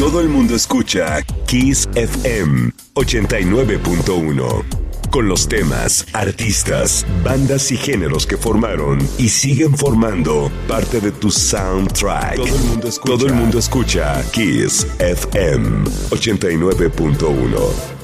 Todo el mundo escucha Kiss FM 89.1. Con los temas, artistas, bandas y géneros que formaron y siguen formando parte de tu soundtrack. Todo el mundo escucha Kiss FM 89.1.